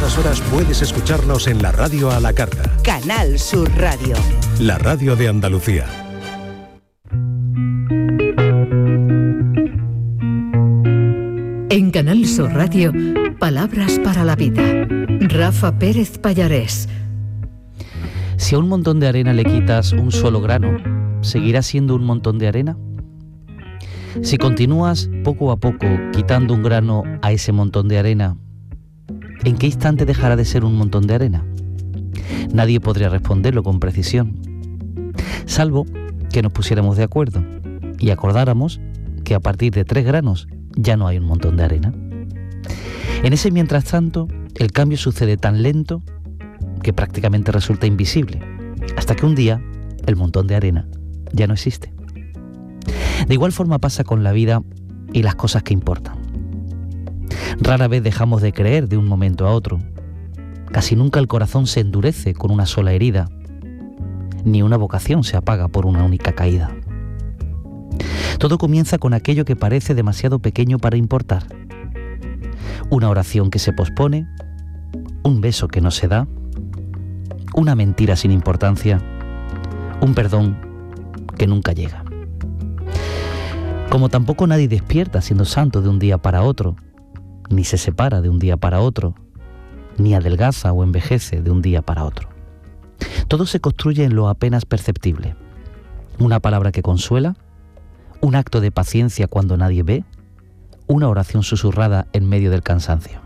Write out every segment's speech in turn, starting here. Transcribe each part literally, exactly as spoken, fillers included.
estas horas puedes escucharnos en la radio a la carta. Canal Sur Radio. La radio de Andalucía. En Canal Sur Radio, Palabras para la Vida. Rafa Pérez Pallarés. Si a un montón de arena le quitas un solo grano, ¿seguirá siendo un montón de arena? Si continúas poco a poco quitando un grano a ese montón de arena, ¿en qué instante dejará de ser un montón de arena? Nadie podría responderlo con precisión, salvo que nos pusiéramos de acuerdo y acordáramos que a partir de tres granos ya no hay un montón de arena. En ese mientras tanto, el cambio sucede tan lento que prácticamente resulta invisible, hasta que un día el montón de arena ya no existe. De igual forma pasa con la vida y las cosas que importan. Rara vez dejamos de creer de un momento a otro. Casi nunca el corazón se endurece con una sola herida, ni una vocación se apaga por una única caída. Todo comienza con aquello que parece demasiado pequeño para importar. Una oración que se pospone, un beso que no se da, una mentira sin importancia, un perdón que nunca llega. Como tampoco nadie despierta siendo santo de un día para otro, ni se separa de un día para otro, ni adelgaza o envejece de un día para otro. Todo se construye en lo apenas perceptible. Una palabra que consuela, un acto de paciencia cuando nadie ve, una oración susurrada en medio del cansancio.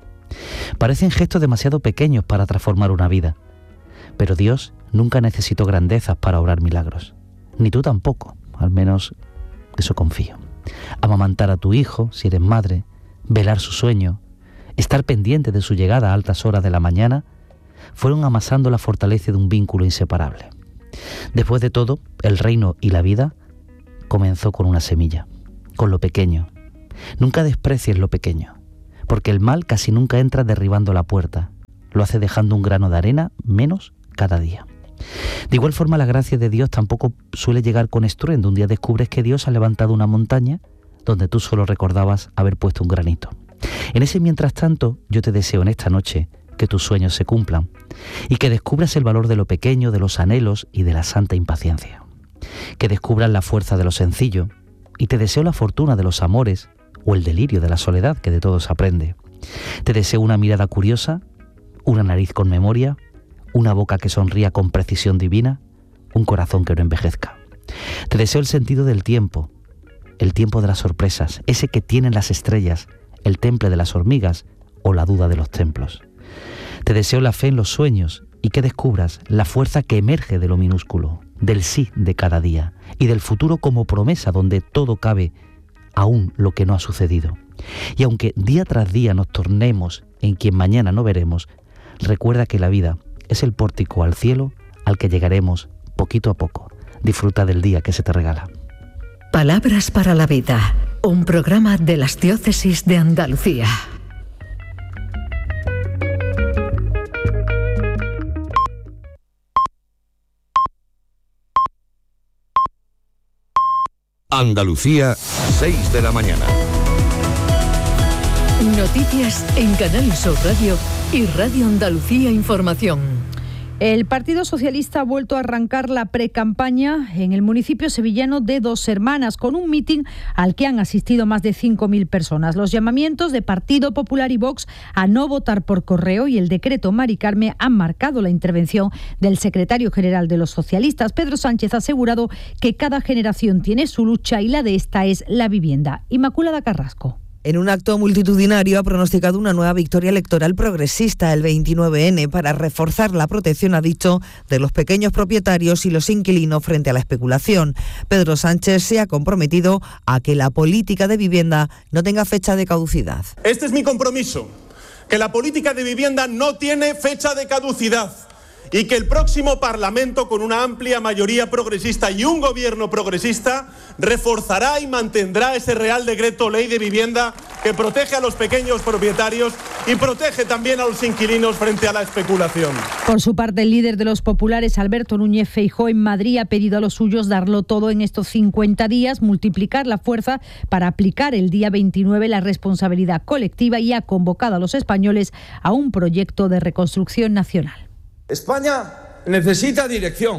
Parecen gestos demasiado pequeños para transformar una vida, pero Dios nunca necesitó grandezas para obrar milagros. Ni tú tampoco, al menos eso confío. Amamantar a tu hijo, si eres madre, velar su sueño, estar pendiente de su llegada a altas horas de la mañana, fueron amasando la fortaleza de un vínculo inseparable. Después de todo, el reino y la vida comenzó con una semilla, con lo pequeño. Nunca desprecies lo pequeño, porque el mal casi nunca entra derribando la puerta, lo hace dejando un grano de arena menos cada día. De igual forma, la gracia de Dios tampoco suele llegar con estruendo. Un día descubres que Dios ha levantado una montaña donde tú solo recordabas haber puesto un granito. En ese mientras tanto, yo te deseo en esta noche que tus sueños se cumplan y que descubras el valor de lo pequeño, de los anhelos y de la santa impaciencia. Que descubras la fuerza de lo sencillo y te deseo la fortuna de los amores o el delirio de la soledad que de todo se aprende. Te deseo una mirada curiosa, una nariz con memoria, una boca que sonría con precisión divina, un corazón que no envejezca. Te deseo el sentido del tiempo, el tiempo de las sorpresas, ese que tienen las estrellas, el temple de las hormigas o la duda de los templos. Te deseo la fe en los sueños y que descubras la fuerza que emerge de lo minúsculo, del sí de cada día y del futuro como promesa donde todo cabe, aún lo que no ha sucedido. Y aunque día tras día nos tornemos en quien mañana no veremos, recuerda que la vida es el pórtico al cielo al que llegaremos poquito a poco. Disfruta del día que se te regala. Palabras para la Vida, un programa de las Diócesis de Andalucía. Andalucía, seis de la mañana. Noticias en Canal Sur Radio y Radio Andalucía Información. El Partido Socialista ha vuelto a arrancar la precampaña en el municipio sevillano de Dos Hermanas, con un mitin al que han asistido más de cinco mil personas. Los llamamientos de Partido Popular y Vox a no votar por correo y el decreto Mari Carme han marcado la intervención del secretario general de los socialistas. Pedro Sánchez ha asegurado que cada generación tiene su lucha y la de esta es la vivienda. Inmaculada Carrasco. En un acto multitudinario ha pronosticado una nueva victoria electoral progresista el veintinueve ene para reforzar la protección, ha dicho, de los pequeños propietarios y los inquilinos frente a la especulación. Pedro Sánchez se ha comprometido a que la política de vivienda no tenga fecha de caducidad. Este es mi compromiso, que la política de vivienda no tiene fecha de caducidad y que el próximo Parlamento, con una amplia mayoría progresista y un gobierno progresista, reforzará y mantendrá ese Real Decreto Ley de Vivienda que protege a los pequeños propietarios y protege también a los inquilinos frente a la especulación. Por su parte, el líder de los populares, Alberto Núñez Feijóo, en Madrid ha pedido a los suyos darlo todo en estos cincuenta días, multiplicar la fuerza para aplicar el día veintinueve la responsabilidad colectiva, y ha convocado a los españoles a un proyecto de reconstrucción nacional. España necesita dirección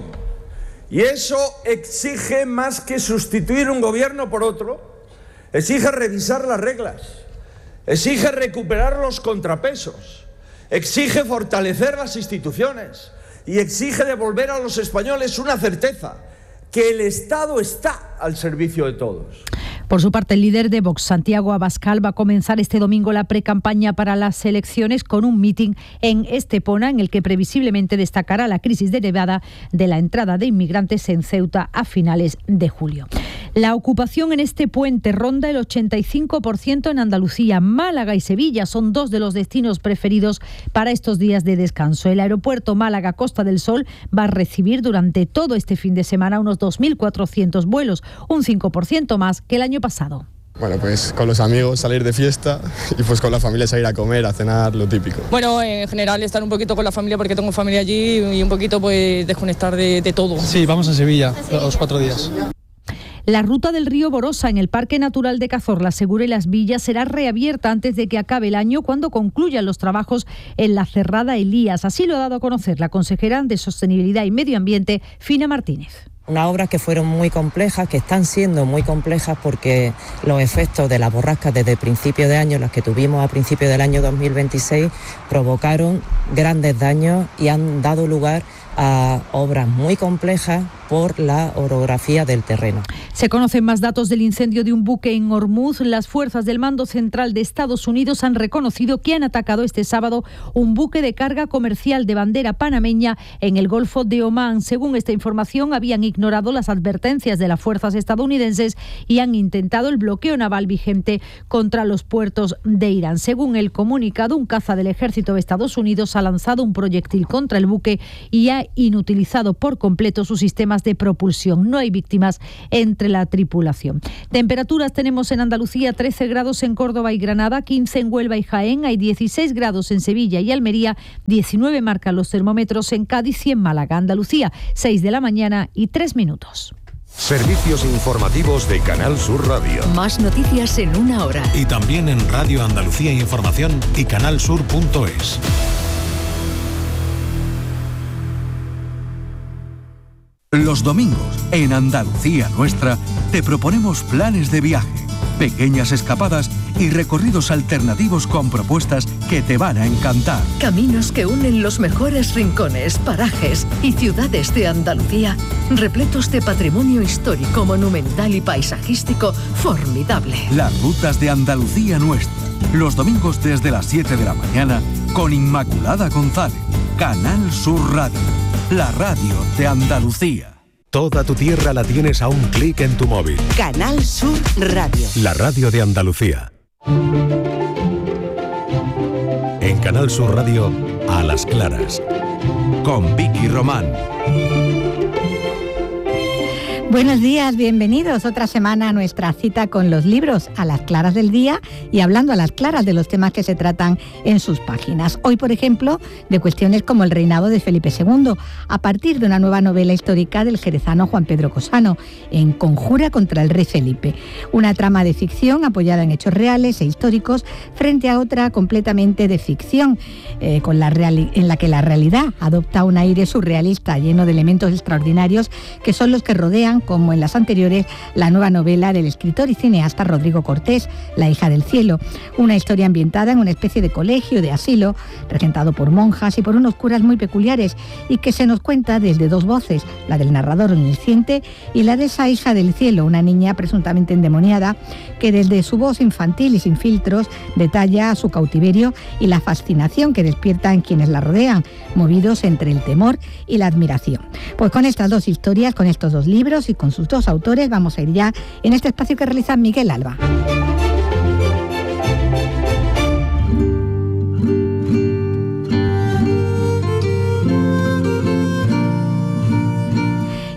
y eso exige más que sustituir un gobierno por otro, exige revisar las reglas, exige recuperar los contrapesos, exige fortalecer las instituciones y exige devolver a los españoles una certeza, que el Estado está al servicio de todos. Por su parte, el líder de Vox, Santiago Abascal, va a comenzar este domingo la precampaña para las elecciones con un mitin en Estepona, en el que previsiblemente destacará la crisis derivada de la entrada de inmigrantes en Ceuta a finales de julio. La ocupación en este puente ronda el ochenta y cinco por ciento en Andalucía. Málaga y Sevilla son dos de los destinos preferidos para estos días de descanso. El aeropuerto Málaga-Costa del Sol va a recibir durante todo este fin de semana unos dos mil cuatrocientos vuelos, un cinco por ciento más que el año pasado. Bueno, pues con los amigos salir de fiesta y pues con la familia salir a comer, a cenar, lo típico. Bueno, en general estar un poquito con la familia porque tengo familia allí y un poquito pues desconectar de, de todo. Sí, vamos a Sevilla los cuatro días. La ruta del río Borosa en el Parque Natural de Cazorla, Segura y Las Villas será reabierta antes de que acabe el año, cuando concluyan los trabajos en la cerrada Elías. Así lo ha dado a conocer la consejera de Sostenibilidad y Medio Ambiente, Fina Martínez. Unas obras que fueron muy complejas, que están siendo muy complejas porque los efectos de las borrascas desde el principio de año, las que tuvimos a principios del año dos mil veintiséis, provocaron grandes daños y han dado lugar a obras muy complejas por la orografía del terreno. Se conocen más datos del incendio de un buque en Hormuz. Las fuerzas del Mando Central de Estados Unidos han reconocido que han atacado este sábado un buque de carga comercial de bandera panameña en el Golfo de Omán. Según esta información, habían ignorado las advertencias de las fuerzas estadounidenses y han intentado el bloqueo naval vigente contra los puertos de Irán. Según el comunicado, un caza del ejército de Estados Unidos ha lanzado un proyectil contra el buque y ha inutilizado por completo sus sistemas de propulsión. No hay víctimas entre la tripulación. Temperaturas tenemos en Andalucía: trece grados en Córdoba y Granada, quince en Huelva y Jaén, hay dieciséis grados en Sevilla y Almería, diecinueve marcan los termómetros en Cádiz y en Málaga. Andalucía, seis de la mañana y tres minutos. Servicios informativos de Canal Sur Radio. Más noticias en una hora. Y también en Radio Andalucía Información y canal sur punto es. Los domingos, en Andalucía Nuestra, te proponemos planes de viaje, pequeñas escapadas y recorridos alternativos con propuestas que te van a encantar. Caminos que unen los mejores rincones, parajes y ciudades de Andalucía, repletos de patrimonio histórico, monumental y paisajístico formidable. Las rutas de Andalucía Nuestra, los domingos desde las siete de la mañana, con Inmaculada González, Canal Sur Radio, la radio de Andalucía. Toda tu tierra la tienes a un clic en tu móvil. Canal Sur Radio. La radio de Andalucía. En Canal Sur Radio, A las Claras, con Vicky Román. Buenos días, bienvenidos otra semana a nuestra cita con los libros, a las claras del día y hablando a las claras de los temas que se tratan en sus páginas. Hoy, por ejemplo, de cuestiones como el reinado de Felipe segundo, a partir de una nueva novela histórica del jerezano Juan Pedro Cosano, en Conjura contra el rey Felipe. Una trama de ficción apoyada en hechos reales e históricos frente a otra completamente de ficción, eh, con la reali- en la que la realidad adopta un aire surrealista lleno de elementos extraordinarios que son los que rodean, como en las anteriores, la nueva novela del escritor y cineasta Rodrigo Cortés, La hija del cielo, una historia ambientada en una especie de colegio de asilo, regentado por monjas y por unos curas muy peculiares, y que se nos cuenta desde dos voces, la del narrador omnisciente y la de esa hija del cielo, una niña presuntamente endemoniada, que desde su voz infantil y sin filtros detalla su cautiverio y la fascinación que despierta en quienes la rodean, movidos entre el temor y la admiración. Pues con estas dos historias, con estos dos libros y con sus dos autores, vamos a ir ya en este espacio que realiza Miguel Alba.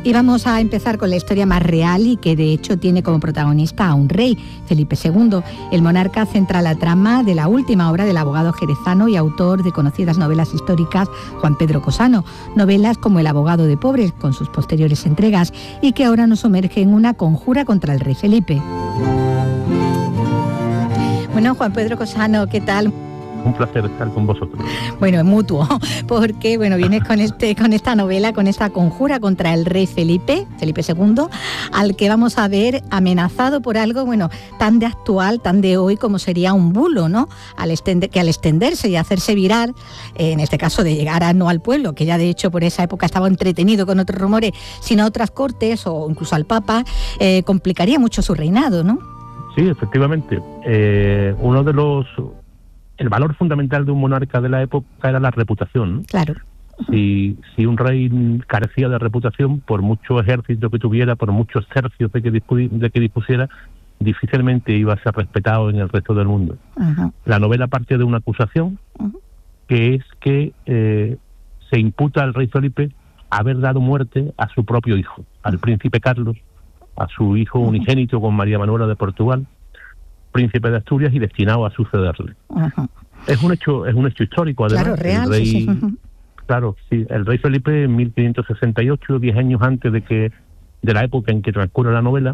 Y vamos a empezar con la historia más real y que de hecho tiene como protagonista a un rey, Felipe segundo. El monarca centra la trama de la última obra del abogado jerezano y autor de conocidas novelas históricas Juan Pedro Cosano, novelas como El abogado de pobres, con sus posteriores entregas, y que ahora nos sumerge en una conjura contra el rey Felipe. Bueno, Juan Pedro Cosano, ¿qué tal? Un placer estar con vosotros. Bueno, es mutuo, porque bueno, vienes con este, con esta novela, con esta conjura contra el rey Felipe, Felipe segundo, al que vamos a ver amenazado por algo, bueno, tan de actual, tan de hoy como sería un bulo, ¿no? Al extender, que al extenderse y hacerse viral, eh, en este caso de llegar a, no al pueblo, que ya de hecho por esa época estaba entretenido con otros rumores, sino a otras cortes o incluso al Papa, eh, complicaría mucho su reinado, ¿no? Sí, efectivamente. Eh, uno de los... El valor fundamental de un monarca de la época era la reputación, ¿no? Claro. Si, si un rey carecía de reputación, por mucho ejército que tuviera, por muchos tercios de que, dispu- de que dispusiera, difícilmente iba a ser respetado en el resto del mundo. Ajá. La novela parte de una acusación, uh-huh. que es que eh, se imputa al rey Felipe haber dado muerte a su propio hijo, al príncipe Carlos, a su hijo uh-huh. unigénito con María Manuela de Portugal, príncipe de Asturias y destinado a sucederle. Ajá. Es un hecho, es un hecho histórico, además. Claro, real, el rey, sí, sí. Claro, sí, el rey Felipe en mil quinientos sesenta y ocho, diez años antes de que de la época en que transcurre la novela,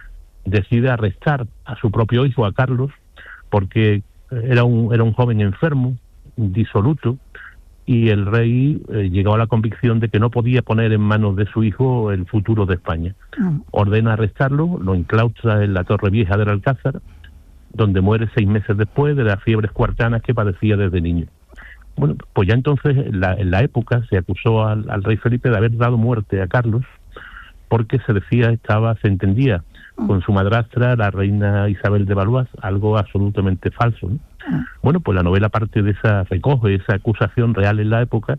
decide arrestar a su propio hijo, a Carlos, porque era un era un joven enfermo, disoluto, y el rey eh, llegó a la convicción de que no podía poner en manos de su hijo el futuro de España. Uh-huh. Ordena arrestarlo, lo enclaustra en la Torre Vieja del Alcázar, donde muere seis meses después de las fiebres cuartanas que padecía desde niño. Bueno, pues ya entonces en la, en la época se acusó al, al rey Felipe de haber dado muerte a Carlos, porque se decía, estaba, se entendía con su madrastra, la reina Isabel de Valois, algo absolutamente falso, ¿no? Bueno, pues la novela parte de esa, recoge esa acusación real en la época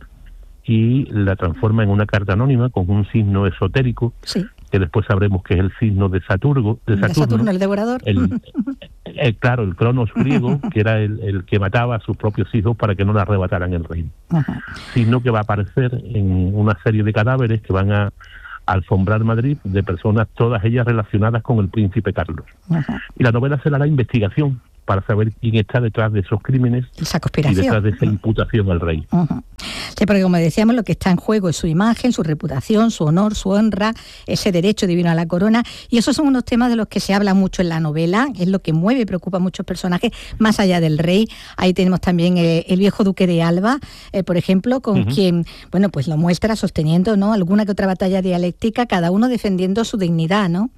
y la transforma en una carta anónima con un signo esotérico, sí. que después sabremos que es el signo de Saturno, de Saturno, de Saturno el devorador. El, el, claro, el Cronos griego, que era el, el que mataba a sus propios hijos para que no le arrebataran el reino. Ajá. Signo que va a aparecer en una serie de cadáveres que van a alfombrar Madrid, de personas, todas ellas relacionadas con el príncipe Carlos. Ajá. Y la novela será la investigación para saber quién está detrás de esos crímenes, esa conspiración, y detrás de esa imputación al rey. Uh-huh. Sí, porque como decíamos, lo que está en juego es su imagen, su reputación, su honor, su honra, ese derecho divino a la corona, y esos son unos temas de los que se habla mucho en la novela, es lo que mueve y preocupa a muchos personajes, más allá del rey. Ahí tenemos también eh, el viejo duque de Alba, eh, por ejemplo, con uh-huh. quien, bueno, pues lo muestra sosteniendo, ¿no?, alguna que otra batalla dialéctica, cada uno defendiendo su dignidad, ¿no?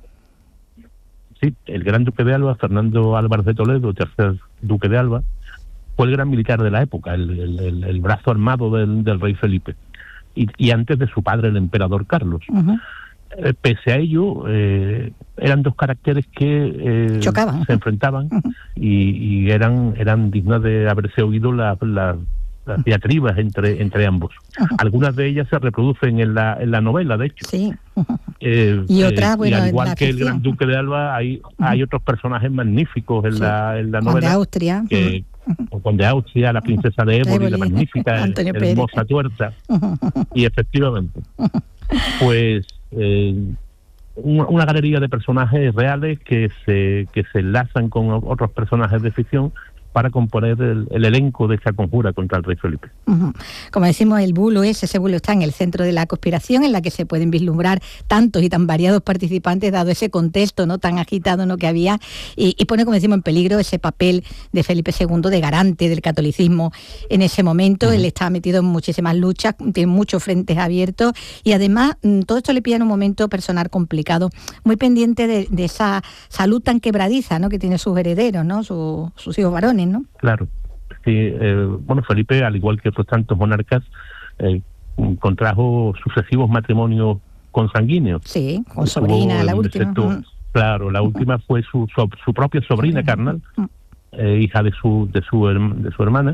Sí, el gran duque de Alba, Fernando Álvarez de Toledo, tercer duque de Alba, fue el gran militar de la época, el, el, el brazo armado del, del rey Felipe, y, y antes de su padre, el emperador Carlos. Uh-huh. Eh, pese a ello, eh, eran dos caracteres que eh, chocaban, se enfrentaban, uh-huh. y, y eran eran dignas de haberse oído la, la, las diatribas entre entre ambos. Uh-huh. Algunas de ellas se reproducen en la en la novela, de hecho. Sí. Eh, y otras, eh, bueno, y al igual que ficción. El gran duque de Alba, hay uh-huh. hay otros personajes magníficos en sí. la en la novela. Juan de Austria. Que, uh-huh. Juan de Austria, la princesa de Éboli, uh-huh. la magnífica, Antonio hermosa tuerta. Uh-huh. Y efectivamente, uh-huh. pues eh, una, una galería de personajes reales que se que se enlazan con otros personajes de ficción para componer el, el elenco de esta conjura contra el rey Felipe. Uh-huh. Como decimos, el bulo es, ese bulo está en el centro de la conspiración, en la que se pueden vislumbrar tantos y tan variados participantes, dado ese contexto no tan agitado no que había, y, y pone, como decimos, en peligro ese papel de Felipe segundo de garante del catolicismo en ese momento. Uh-huh. Él estaba metido en muchísimas luchas, tiene muchos frentes abiertos, y además todo esto le pilla en un momento personal complicado, muy pendiente de, de esa salud tan quebradiza, ¿no?, que tiene sus herederos, ¿no?, su, sus hijos varones, ¿no? Claro. Sí, eh, bueno, Felipe, al igual que otros tantos monarcas, eh, contrajo sucesivos matrimonios consanguíneos. Sí, con sobrina, la última. Sexto, claro, la última fue su su, su propia sobrina carnal, eh, hija de su de su de su hermana,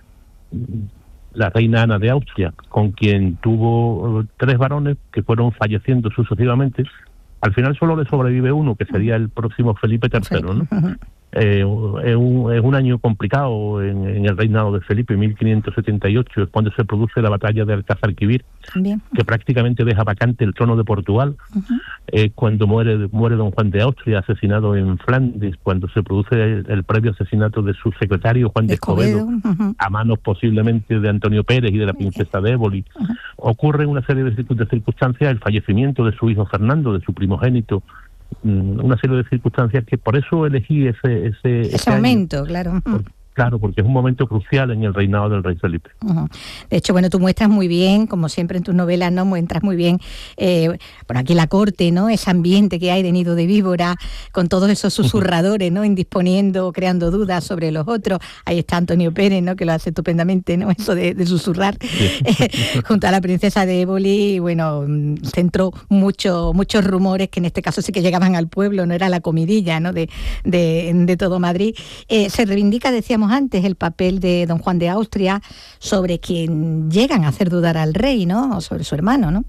la reina Ana de Austria, con quien tuvo uh, tres varones que fueron falleciendo sucesivamente. Al final solo le sobrevive uno, que sería el próximo Felipe tercero, ¿no? Eh, es, un, es un año complicado en, en el reinado de Felipe, mil quinientos setenta y ocho, es cuando se produce la batalla de Alcázar-Quibir, que prácticamente deja vacante el trono de Portugal. Uh-huh. Es cuando muere, muere don Juan de Austria, asesinado en Flandes, cuando se produce el, el previo asesinato de su secretario Juan de Escobedo, uh-huh. a manos posiblemente de Antonio Pérez y de la princesa de Éboli. Uh-huh. Ocurre una serie de, de circunstancias, el fallecimiento de su hijo Fernando, de su primogénito, una serie de circunstancias que por eso elegí ese ese, ese, ese momento, año. Claro. Por, claro, porque es un momento crucial en el reinado del rey Felipe. Uh-huh. De hecho, bueno, tú muestras muy bien, como siempre en tus novelas, ¿no? Muestras muy bien, eh, por aquí la corte, ¿no? Ese ambiente que hay de Nido de Víbora, con todos esos susurradores, ¿no? Indisponiendo, creando dudas sobre los otros. Ahí está Antonio Pérez, ¿no? Que lo hace estupendamente, ¿no? Eso de, de susurrar, sí. Junto a la princesa de Éboli, y bueno, centró mucho, muchos rumores que en este caso sí que llegaban al pueblo, no era la comidilla, ¿no? De, de, de todo Madrid. Eh, se reivindica, decíamos antes, el papel de don Juan de Austria, sobre quien llegan a hacer dudar al rey, ¿no? O sobre su hermano, ¿no?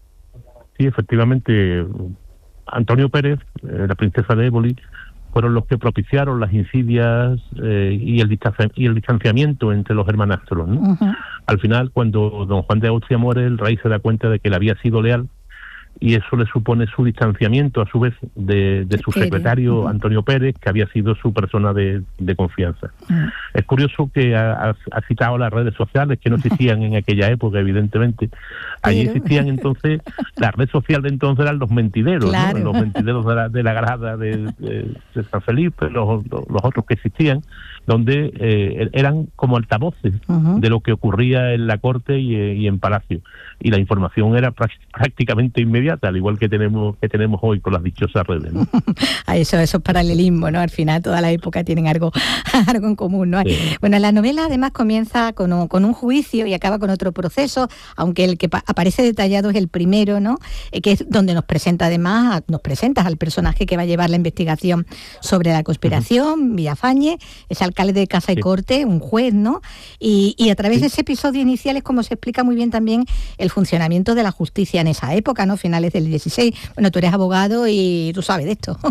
Sí, efectivamente, Antonio Pérez, eh, la princesa de Éboli, fueron los que propiciaron las insidias eh, y, el distancia, y el distanciamiento entre los hermanastros, ¿no? Uh-huh. Al final, cuando don Juan de Austria muere, el rey se da cuenta de que él había sido leal, y eso le supone su distanciamiento a su vez de, de su secretario uh-huh. Antonio Pérez, que había sido su persona de, de confianza. Uh-huh. Es curioso que ha, ha citado las redes sociales, que no existían en aquella época, evidentemente. Allí Pero... existían entonces, la red social de entonces eran los mentideros, claro. ¿no? Los mentideros de la, de la grada de, de, de San Felipe, los, los otros que existían, donde eh, eran como altavoces uh-huh. de lo que ocurría en la corte y, y en Palacio. Y la información era prácticamente inmediata, al igual que tenemos que tenemos hoy con las dichosas redes, ¿no? A eso, esos paralelismos, ¿no? Al final toda la época tienen algo, algo en común, ¿no? Sí. Bueno, la novela además comienza con un, con un juicio y acaba con otro proceso, aunque el que pa- aparece detallado es el primero, ¿no? Eh, que es donde nos presenta además, a, nos presentas al personaje que va a llevar la investigación sobre la conspiración, uh-huh. Villafañe, es alcalde de Casa y sí. Corte, un juez, ¿no? Y, y a través sí. de ese episodio inicial es como se explica muy bien también el funcionamiento de la justicia en esa época, ¿no? Finales del dieciséis. Bueno, tú eres abogado y tú sabes de esto.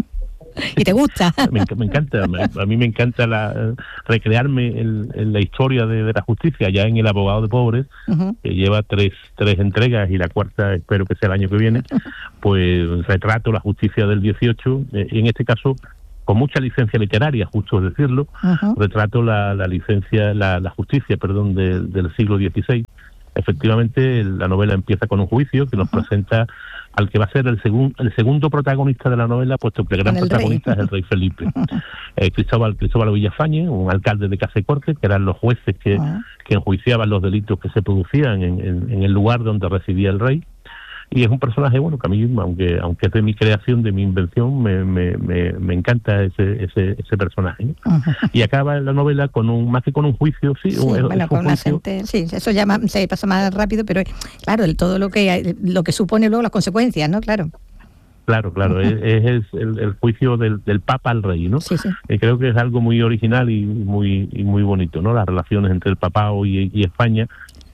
¿Y te gusta? me, me encanta, me, a mí me encanta la, recrearme en, en la historia de, de la justicia, ya en El abogado de pobres, uh-huh. que lleva tres, tres entregas y la cuarta espero que sea el año que viene, pues retrato la justicia del dieciocho, eh, y en este caso con mucha licencia literaria, justo decirlo, uh-huh. retrato la, la licencia, la, la justicia, perdón, de, del siglo dieciséis. Efectivamente, la novela empieza con un juicio que nos uh-huh. presenta al que va a ser el, segun, el segundo protagonista de la novela, puesto que el gran protagonista rey. es el rey Felipe. Uh-huh. Eh, Cristóbal, Cristóbal Villafañe, un alcalde de Casa y Corte, que eran los jueces que, uh-huh. que enjuiciaban los delitos que se producían en, en, en el lugar donde residía el rey. Y es un personaje, bueno, que a mí, aunque aunque es de mi creación, de mi invención, me me, me, me encanta ese ese ese personaje, ¿no? Uh-huh. Y acaba la novela con un, más que con un juicio, sí, sí un, bueno, un con juicio. una sentencia, sí, eso ya más, se pasa más rápido, pero claro, el, todo lo que lo que supone luego las consecuencias, ¿no? Claro. Claro, claro, uh-huh. es, es el, el juicio del, del Papa al rey, ¿no? Sí, sí. Y creo que es algo muy original y muy y muy bonito, ¿no? Las relaciones entre el papado y, y España,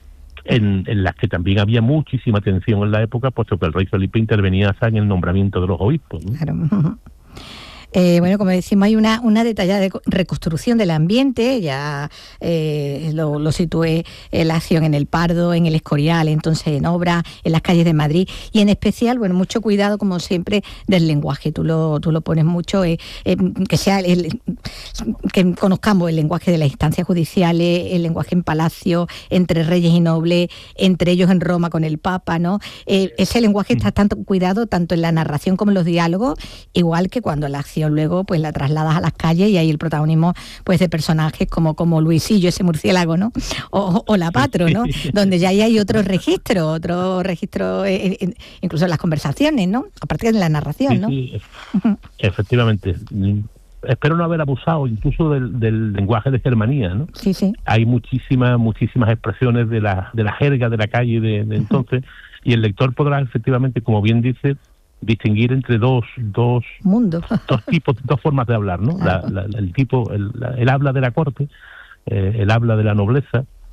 En, en las que también había muchísima tensión en la época, puesto que el rey Felipe intervenía hasta en el nombramiento de los obispos, ¿no? Claro. Eh, bueno, como decimos, hay una, una detallada de reconstrucción del ambiente, ya eh, lo, lo situé en la acción en el Pardo, en el Escorial, entonces en Obra, en las calles de Madrid, y en especial, bueno, mucho cuidado, como siempre, del lenguaje, tú lo, tú lo pones mucho, eh, eh, que sea el, que conozcamos el lenguaje de las instancias judiciales, el lenguaje en palacio, entre reyes y nobles, entre ellos en Roma con el Papa, ¿no? Eh, ese lenguaje está tanto cuidado, tanto en la narración como en los diálogos, igual que cuando la acción luego pues la trasladas a las calles y hay el protagonismo pues de personajes como como Luisillo, ese murciélago, ¿no? O, o la Patro, ¿no? Donde ya hay otros registros, otros registros, eh, eh, incluso en las conversaciones, ¿no? Aparte de la narración, ¿no? Sí, sí. Uh-huh. Efectivamente. Espero no haber abusado incluso del, del lenguaje de germanía, ¿no? Sí, sí. Hay muchísimas, muchísimas expresiones de la, de la jerga de la calle de, de entonces, uh-huh. y el lector podrá efectivamente, como bien dice, distinguir entre dos dos mundos, dos tipos, dos formas de hablar, ¿no? La, la, el tipo, el, la, el habla de la corte, eh, el habla de la nobleza,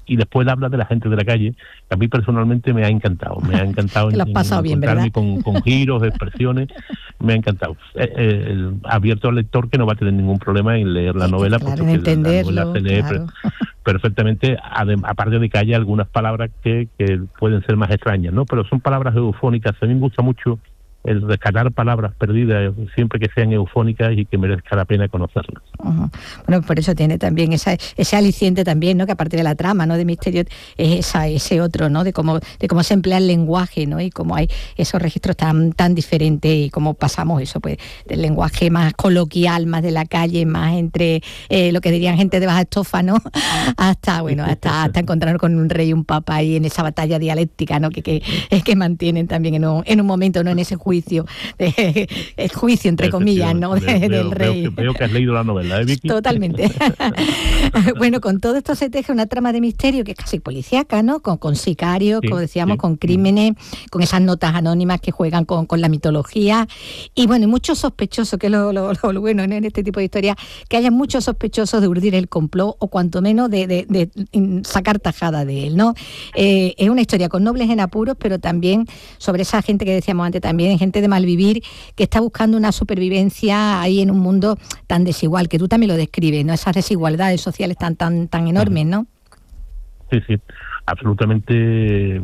y después habla de la gente de la calle, que a mí personalmente me ha encantado, me ha encantado. Te lo has pasado bien, ¿verdad? Con, con giros, expresiones, me ha encantado. Eh, eh, abierto al lector que no va a tener ningún problema en leer la novela, claro, porque en entenderlo, la novela se lee claro. perfectamente, aparte de que haya algunas palabras que, que pueden ser más extrañas, ¿no? Pero son palabras eufónicas. A mí me gusta mucho el rescatar palabras perdidas, siempre que sean eufónicas y que merezca la pena conocerlas. Uh-huh. Bueno, por eso tiene también esa, ese aliciente también, ¿no? Que aparte de la trama, ¿no? De misterio, es esa, ese otro, ¿no? De cómo, de cómo se emplea el lenguaje, ¿no? Y cómo hay esos registros tan, tan diferentes y cómo pasamos eso, pues, del lenguaje más coloquial, más de la calle, más entre eh, lo que dirían gente de baja estofa, ¿no? Hasta, bueno, hasta, hasta encontrarnos con un rey y un papa ahí en esa batalla dialéctica, ¿no? Que, que, es que mantienen también en un, en un momento, ¿no? En ese juicio juicio, de, el juicio entre comillas, ¿no? De, veo, del rey. Veo que, veo que has leído la novela, ¿eh, Vicky? Totalmente. Bueno, con todo esto se teje una trama de misterio que es casi policíaca, ¿no? Con, con sicarios, sí, como decíamos, sí. con crímenes, con esas notas anónimas que juegan con, con la mitología. Y bueno, y muchos sospechosos, que es lo, lo, lo, lo bueno en este tipo de historias, que haya muchos sospechosos de urdir el complot o cuanto menos de, de, de sacar tajada de él, ¿no? Eh, es una historia con nobles en apuros, pero también sobre esa gente que decíamos antes también, gente de malvivir, que está buscando una supervivencia ahí en un mundo tan desigual, que tú también lo describes, ¿no? Esas desigualdades sociales tan tan tan enormes, ¿no? Sí, sí, absolutamente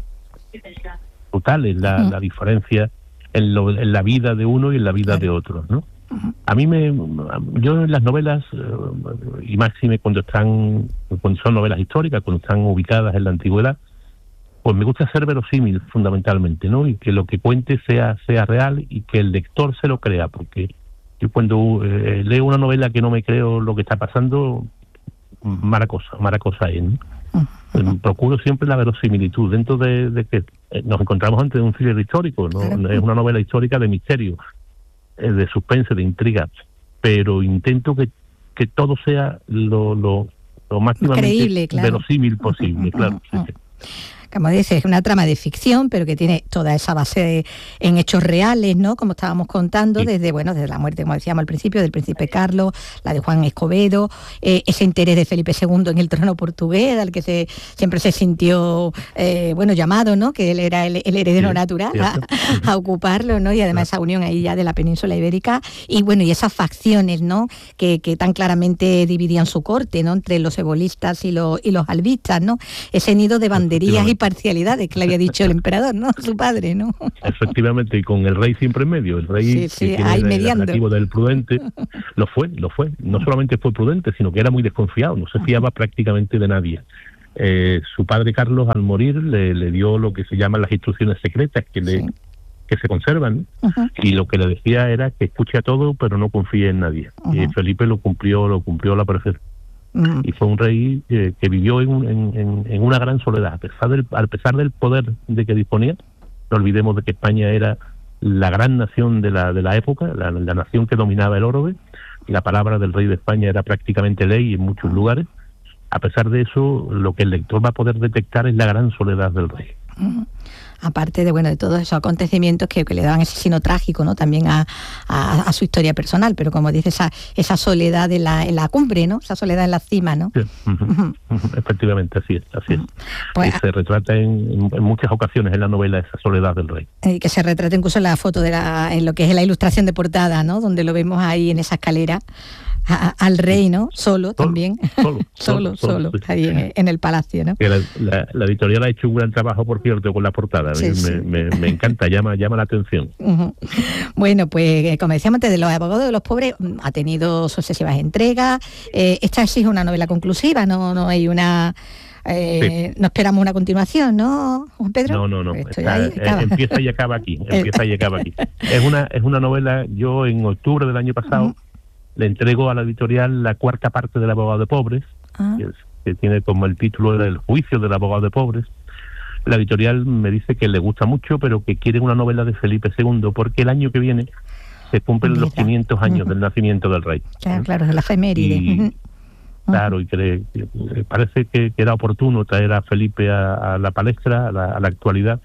brutales la, uh-huh. la diferencia en, lo, en la vida de uno y en la vida claro. de otro, ¿no? Uh-huh. A mí me, yo en las novelas, y máxime cuando están, cuando son novelas históricas, cuando están ubicadas en la antigüedad, pues me gusta ser verosímil fundamentalmente, ¿no? Y que lo que cuente sea sea real y que el lector se lo crea, porque yo cuando eh, leo una novela que no me creo lo que está pasando, mala cosa, mala cosa es, ¿no? Uh-huh. Procuro siempre la verosimilitud, dentro de, de que nos encontramos ante un thriller histórico, ¿no? Claro. Es una novela histórica de misterio, de suspense, de intriga, pero intento que, que todo sea lo, lo, lo máximamente creíble, claro. verosímil posible, uh-huh. claro. Sí, sí. Como dices, es una trama de ficción, pero que tiene toda esa base de, en hechos reales, ¿no? Como estábamos contando, sí. desde bueno, desde la muerte, como decíamos al principio, del príncipe Carlos, la de Juan Escobedo, eh, ese interés de Felipe segundo en el trono portugués, al que se siempre se sintió, eh, bueno, llamado, ¿no? Que él era el, el heredero sí, natural a, a ocuparlo, ¿no? Y además esa unión ahí ya de la península ibérica, y bueno, y esas facciones, ¿no? Que, que tan claramente dividían su corte, ¿no? Entre los ebolistas y los, y los albistas, ¿no? Ese nido de banderías y parcialidades que le había dicho el emperador, ¿no? Su padre, ¿no? Efectivamente, y con el rey siempre en medio, el rey sí, sí, que ahí tiene el mediando. atractivo del prudente, lo fue, lo fue. No solamente fue prudente, sino que era muy desconfiado, no se fiaba prácticamente de nadie. Eh, su padre Carlos, al morir, le, le dio lo que se llaman las instrucciones secretas que le sí. que se conservan, uh-huh. y lo que le decía era que escuche a todo, pero no confíe en nadie. Uh-huh. Y Felipe lo cumplió, lo cumplió a la perfección. Uh-huh. Y fue un rey eh, que vivió en, en, en, en una gran soledad, a pesar del, a pesar del poder de que disponía. No olvidemos de que España era la gran nación de la de la época, la, la nación que dominaba el orbe, y la palabra del rey de España era prácticamente ley en muchos lugares. A pesar de eso, lo que el lector va a poder detectar es la gran soledad del rey. Uh-huh. Aparte de bueno de todos esos acontecimientos que, que le daban ese sino trágico, ¿no? También a, a, a su historia personal, pero como dice, esa esa soledad en la, en la cumbre, ¿no? Esa soledad en la cima, ¿no? Sí. Uh-huh. Uh-huh. Efectivamente, así es, así uh-huh. es. Pues, y se retrata en, en muchas ocasiones en la novela esa soledad del rey. Y que se retrata incluso en la foto de la, en lo que es la ilustración de portada, ¿no? Donde lo vemos ahí en esa escalera. A, al rey, ¿no? Solo, solo también. Solo, solo, solo, solo sí. Ahí en, en el palacio, ¿no? La, la, la editorial ha hecho un gran trabajo, por cierto, con la portada. Sí, me, sí. Me, me encanta, llama, llama la atención. Uh-huh. Bueno, pues como decíamos antes, de Los abogados de los pobres ha tenido sucesivas entregas. Eh, esta sí es una novela conclusiva, no, no hay una... Eh, sí. No esperamos una continuación, ¿no, Juan Pedro? No, no, no. Está, ahí, eh, empieza y acaba aquí. Empieza y acaba aquí. Es una, es una novela, yo en octubre del año pasado... Uh-huh. Le entrego a la editorial la cuarta parte del abogado de pobres, ah. que, es, que tiene como el título El juicio del abogado de pobres. La editorial me dice que le gusta mucho, pero que quiere una novela de Felipe segundo, porque el año que viene se cumplen Mira. los quinientos años uh-huh. del nacimiento del rey. Claro, ¿eh? Claro, es la efeméride. Y, uh-huh. Claro, y cree, parece que, que era oportuno traer a Felipe a, a la palestra, a la, a la actualidad.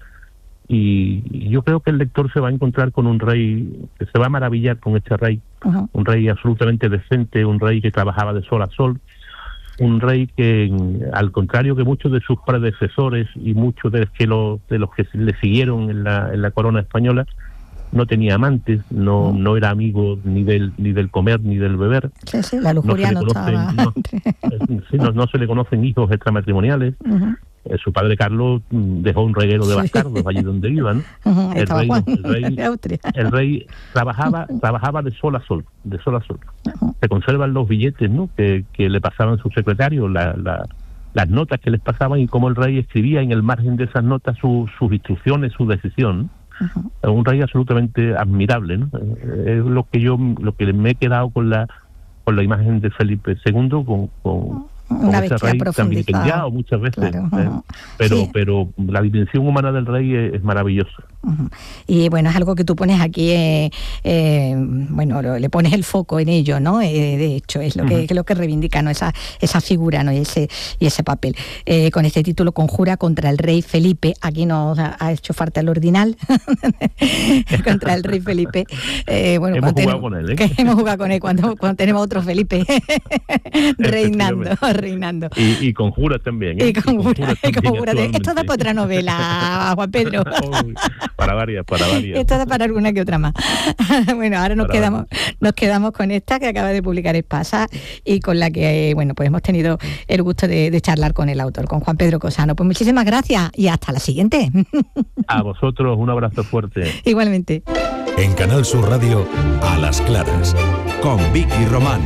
Y yo creo que el lector se va a encontrar con un rey, que se va a maravillar con este rey, uh-huh. un rey absolutamente decente, un rey que trabajaba de sol a sol, un rey que, al contrario que muchos de sus predecesores y muchos de los que, lo, de los que le siguieron en la, en la corona española, no tenía amantes, no no era amigo ni del ni del comer ni del beber. Sí, sí, la lujuria no, no estaba. No, sí, no, no se le conocen hijos extramatrimoniales. Uh-huh. Eh, su padre Carlos dejó un reguero de bastardos allí donde iban. Uh-huh, el, rey, Juan, el, rey, el rey trabajaba trabajaba de sol a sol, de sol a sol. Uh-huh. Se conservan los billetes, ¿no? que, que le pasaban sus secretarios, la, la, las notas que les pasaban y cómo el rey escribía en el margen de esas notas su, sus instrucciones, su decisión. Uh-huh. Un rey absolutamente admirable, ¿no? Es lo que yo lo que me he quedado con la con la imagen de Felipe segundo, con, con una vez que ha profundizado muchas veces, claro, ¿eh? uh-huh. pero sí. pero la dimensión humana del rey es, es maravillosa. Uh-huh. Y bueno, es algo que tú pones aquí, eh, eh, bueno, lo, le pones el foco en ello, ¿no? Eh, de hecho, es lo que, uh-huh. que lo que reivindica, ¿no? Esa esa figura, ¿no? Y ese y ese papel. Eh, con este título, Conjura contra el rey Felipe. Aquí nos ha, ha hecho falta el ordinal contra el rey Felipe. Eh, bueno, hemos jugado tenemos, con él, ¿eh? Que hemos jugado con él cuando, cuando tenemos otro Felipe reinando, reinando. Y, y Conjura también, ¿eh? Y Conjura, y conjura, conjura de, esto da para otra novela, Juan Pedro. Uy, para varias, para varias. Esto da para alguna que otra más. Bueno, ahora nos para quedamos varias. nos quedamos con esta que acaba de publicar Espasa y con la que, bueno, pues hemos tenido el gusto de, de charlar con el autor, con Juan Pedro Cosano. Pues muchísimas gracias y hasta la siguiente. A vosotros, un abrazo fuerte. Igualmente. En Canal Sur Radio, A las Claras, con Vicky Román.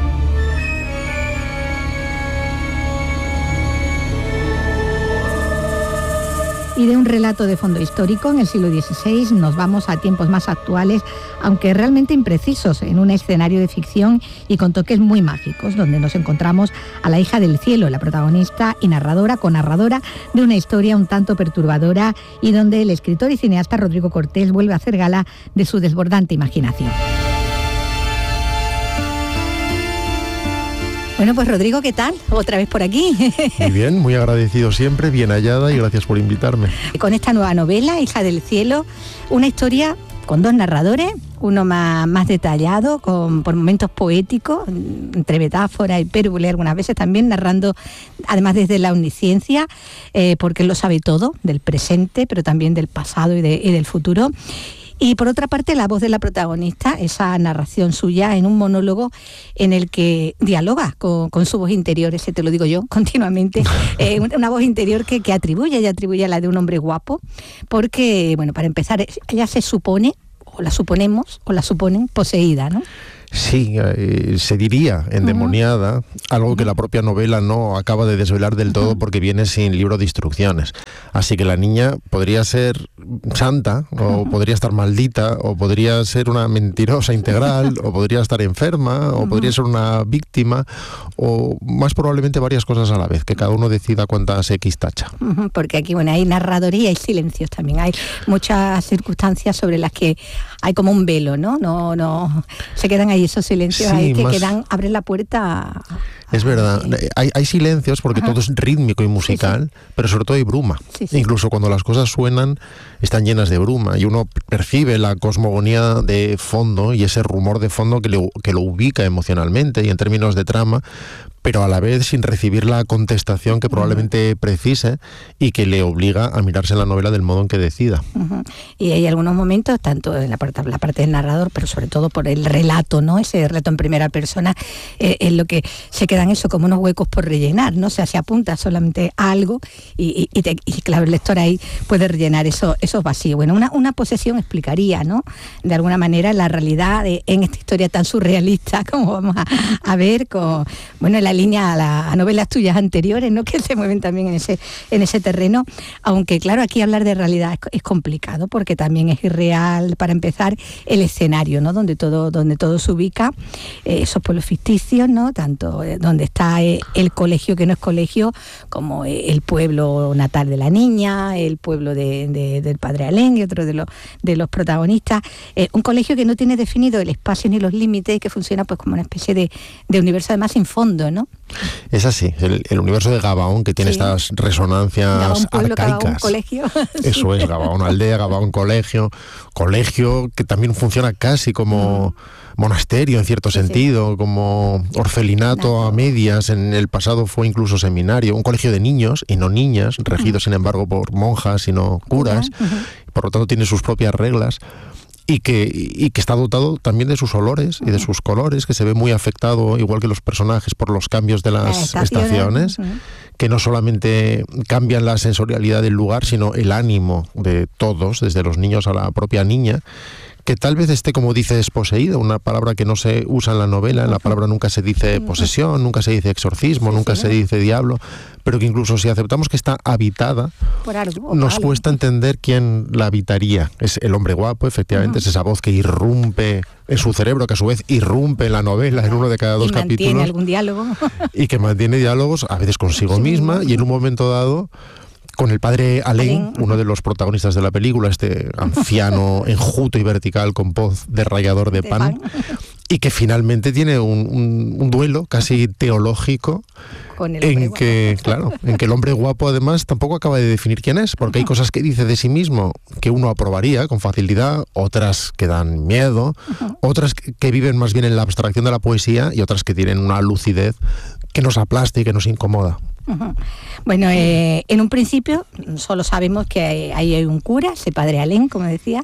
Y de un relato de fondo histórico en el siglo dieciséis nos vamos a tiempos más actuales, aunque realmente imprecisos, en un escenario de ficción y con toques muy mágicos, donde nos encontramos a la hija del cielo, la protagonista y narradora, conarradora de una historia un tanto perturbadora y donde el escritor y cineasta Rodrigo Cortés vuelve a hacer gala de su desbordante imaginación. Bueno, pues Rodrigo, ¿qué tal? Otra vez por aquí. Muy bien, muy agradecido siempre, bien hallada y gracias por invitarme. Con esta nueva novela, Hija del Cielo, una historia con dos narradores, uno más, más detallado, con por momentos poéticos, entre metáfora y hipérbole, algunas veces también narrando, además desde la omnisciencia, eh, porque él lo sabe todo, del presente, pero también del pasado y, de, y del futuro. Y por otra parte, la voz de la protagonista, esa narración suya en un monólogo en el que dialoga con, con su voz interior, ese te lo digo yo continuamente, eh, una voz interior que, que atribuye, ella atribuye a la de un hombre guapo, porque, bueno, para empezar, ella se supone, o la suponemos, o la suponen poseída, ¿no? Sí, eh, se diría endemoniada, uh-huh. algo que la propia novela no acaba de desvelar del todo uh-huh. porque viene sin libro de instrucciones. Así que la niña podría ser santa, o uh-huh. podría estar maldita, o podría ser una mentirosa integral, o podría estar enferma, o uh-huh. podría ser una víctima, o más probablemente varias cosas a la vez, que cada uno decida cuántas X tacha. Uh-huh. Porque aquí, bueno, hay narradoría y hay silencios también, hay muchas circunstancias sobre las que hay como un velo, ¿no? No, no, se quedan ahí esos silencios sí, ahí que más... quedan, abren la puerta. A... Es verdad, hay, hay silencios porque Ajá. todo es rítmico y musical, sí, sí. pero sobre todo hay bruma. Sí, sí. Incluso cuando las cosas suenan, están llenas de bruma y uno percibe la cosmogonía de fondo y ese rumor de fondo que, le, que lo ubica emocionalmente y en términos de trama, pero a la vez sin recibir la contestación que probablemente uh-huh. precise y que le obliga a mirarse la novela del modo en que decida. Uh-huh. Y hay algunos momentos, tanto en la parte, la parte del narrador, pero sobre todo por el relato, ¿no? Ese relato en primera persona, eh, en lo que se quedan eso como unos huecos por rellenar, ¿no? O sea, se apunta solamente a algo y, y, y, te, y claro, el lector ahí puede rellenar eso, esos vacíos. Bueno, una, una posesión explicaría, ¿no? De alguna manera la realidad de, en esta historia tan surrealista como vamos a, a ver con, bueno, la línea a, la, a novelas tuyas anteriores, ¿no? Que se mueven también en ese en ese terreno, aunque claro, aquí hablar de realidad es, es complicado porque también es irreal, para empezar, el escenario, ¿no? Donde todo donde todo se ubica, eh, esos pueblos ficticios, ¿no? Tanto eh, donde está eh, el colegio que no es colegio, como eh, el pueblo natal de la niña, el pueblo de, de, del padre Alén y otro de los de los protagonistas, eh, un colegio que no tiene definido el espacio ni los límites, que funciona pues como una especie de, de universo además sin fondo, ¿no? Es así, el, el universo de Gabaón, que tiene sí. estas resonancias Gabaón pueblo, arcaicas. Gabaón colegio. Eso es, Gabaón aldea, Gabaón colegio, colegio que también funciona casi como... Uh-huh. monasterio en cierto sí, sentido, sí. como orfelinato no. a medias, en el pasado fue incluso seminario, un colegio de niños y no niñas, regido uh-huh. sin embargo por monjas y no curas, uh-huh. por lo tanto tiene sus propias reglas. Y que, y que está dotado también de sus olores y de sus colores, que se ve muy afectado, igual que los personajes, por los cambios de las estaciones, estaciones uh-huh. que no solamente cambian la sensorialidad del lugar, sino el ánimo de todos, desde los niños a la propia niña, que tal vez esté, como dices, poseída, una palabra que no se usa en la novela, en la palabra nunca se dice posesión, nunca se dice exorcismo, sí, nunca sí, se dice diablo, pero que incluso si aceptamos que está habitada, por algo, nos algo. cuesta entender quién la habitaría. Es el hombre guapo, efectivamente, uh-huh. es esa voz que irrumpe en su cerebro, que a su vez irrumpe en la novela, en uno de cada dos y mantiene capítulos. algún diálogo. Y que mantiene diálogos, a veces consigo sí, misma, y en un momento dado con el padre Alain, uno de los protagonistas de la película, este anciano enjuto y vertical con voz de rallador de, de pan, pan, y que finalmente tiene un, un, un duelo casi teológico con el en que, claro, en que el hombre guapo además tampoco acaba de definir quién es, porque uh-huh. hay cosas que dice de sí mismo que uno aprobaría con facilidad, otras que dan miedo, uh-huh. otras que, que viven más bien en la abstracción de la poesía y otras que tienen una lucidez que nos aplasta y que nos incomoda. Uh-huh. Bueno, eh, en un principio solo sabemos que hay, hay un cura, ese padre Alain, como decía,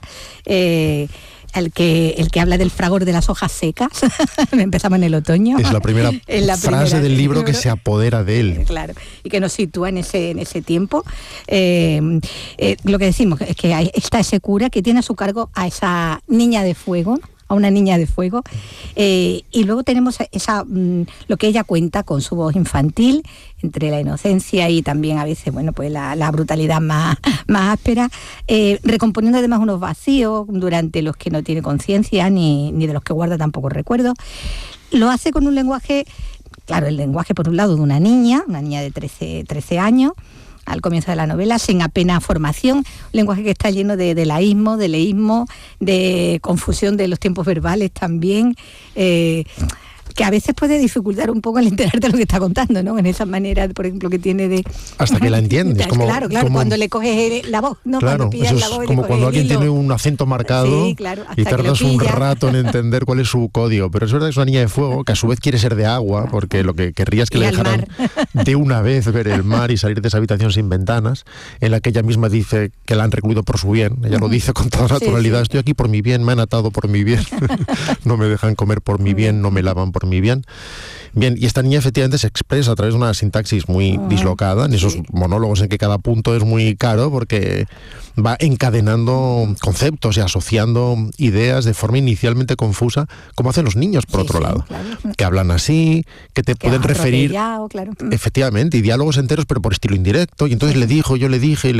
eh, el que el que habla del fragor de las hojas secas. Empezamos en el otoño. Es la primera la frase primera, del libro que se apodera de él. Claro, y que nos sitúa en ese en ese tiempo. Eh, eh, lo que decimos es que hay, está ese cura que tiene a su cargo a esa niña de fuego, a una niña de fuego, eh, y luego tenemos esa mm, lo que ella cuenta con su voz infantil, entre la inocencia y también a veces, bueno, pues la, la brutalidad más, más áspera, eh, recomponiendo además unos vacíos durante los que no tiene conciencia ni, ni de los que guarda tampoco recuerdos. Lo hace con un lenguaje, claro, el lenguaje por un lado de una niña, una niña de trece, trece años, al comienzo de la novela, sin apenas formación, un lenguaje que está lleno de, de laísmo, de leísmo, de confusión de los tiempos verbales también, eh, que a veces puede dificultar un poco el enterarte de lo que está contando, ¿no? En esa manera, por ejemplo, que tiene de... Hasta que la entiendes. Como, claro, claro, como, cuando le coges la voz, ¿no? Claro, cuando pillas eso la voz es como cuando alguien tiene un acento marcado sí, claro, y tardas un rato en entender cuál es su código. Pero es verdad que es una niña de fuego que a su vez quiere ser de agua, porque lo que querría es que y le dejaran de una vez ver el mar y salir de esa habitación sin ventanas, en la que ella misma dice que la han recluido por su bien. Ella lo dice con toda naturalidad. Sí, sí. Estoy aquí por mi bien, me han atado por mi bien, no me dejan comer por mi bien, no me lavan por mi bien. Bien, y esta niña efectivamente se expresa a través de una sintaxis muy uh, dislocada, en esos sí. monólogos en que cada punto es muy caro, porque va encadenando conceptos y asociando ideas de forma inicialmente confusa, como hacen los niños, por sí, otro sí, lado, claro. que hablan así, que te que pueden referir, claro. efectivamente, y diálogos enteros, pero por estilo indirecto, y entonces sí. le dijo, yo le dije, y